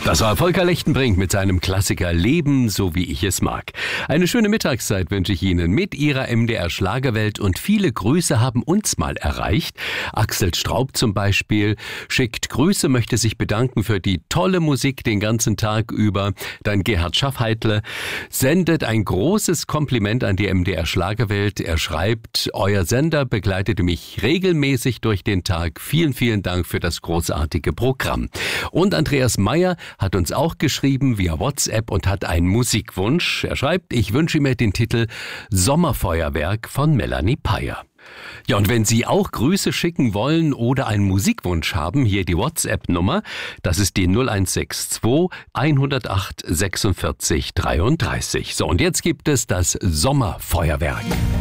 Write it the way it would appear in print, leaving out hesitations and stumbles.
Das war Volker Lechtenbrink mit seinem Klassiker Leben, so wie ich es mag. Eine schöne Mittagszeit wünsche ich Ihnen mit Ihrer MDR Schlagerwelt und viele Grüße haben uns mal erreicht. Axel Straub zum Beispiel schickt Grüße, möchte sich bedanken für die tolle Musik den ganzen Tag über. Dann Gerhard Schaffheitle sendet ein großes Kompliment an die MDR Schlagerwelt. Er schreibt, euer Sender begleitete mich regelmäßig durch den Tag. Vielen, vielen Dank für das großartige Programm. Und Andreas Meyer hat uns auch geschrieben via WhatsApp und hat einen Musikwunsch. Er schreibt, ich wünsche mir den Titel Sommerfeuerwerk von Melanie Peyer. Ja, und wenn Sie auch Grüße schicken wollen oder einen Musikwunsch haben, hier die WhatsApp-Nummer, das ist die 0162 108 46 33. So, und jetzt gibt es das Sommerfeuerwerk.